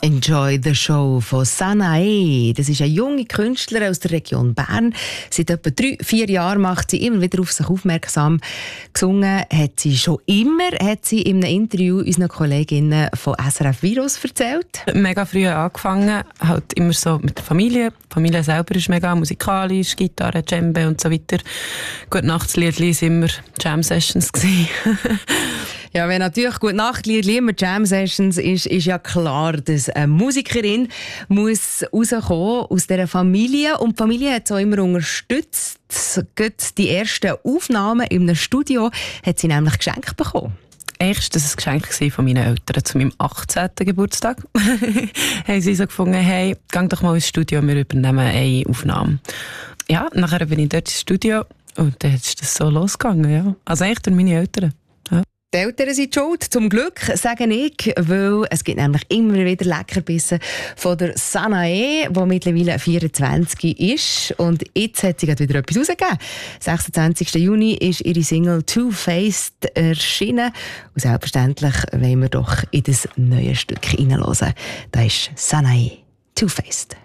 Enjoy the Show von Sanae. Das ist eine junge Künstlerin aus der Region Bern. Seit etwa 3-4 Jahren macht sie immer wieder auf sich aufmerksam. Gesungen hat sie schon immer, hat sie in einem Interview unseren Kolleginnen von SRF Virus erzählt. Mega früh angefangen, halt immer so mit der Familie. Die Familie selber ist mega musikalisch, Gitarre, Djembe und so weiter. Gute Nachtsliedli waren immer Jam-Sessions. Ja, wenn natürlich «Gute Nacht, Liedli» immer Jam-Sessions ist ja klar, dass eine Musikerin muss rauskommen aus dieser Familie. Und die Familie hat es auch immer unterstützt. Die ersten Aufnahmen in einem Studio hat sie nämlich geschenkt bekommen. Eigentlich war das ein Geschenk von meinen Eltern zu meinem 18. Geburtstag. Haben sie so gefunden, hey, geh doch mal ins Studio, wir übernehmen eine Aufnahme. Ja, nachher bin ich dort ins Studio und dann ist das so losgegangen. Ja. Also eigentlich durch meine Eltern. Ja. Die Eltern sind schuld, zum Glück, sage ich, weil es gibt nämlich immer wieder Leckerbissen von der Sanae, die mittlerweile 24 ist. Und jetzt hat sie gerade wieder etwas rausgegeben. 26. Juni ist ihre Single «Two Faced» erschienen. Und selbstverständlich wollen wir doch in das neue Stück hineinhören. Da ist Sanae, «Two Faced».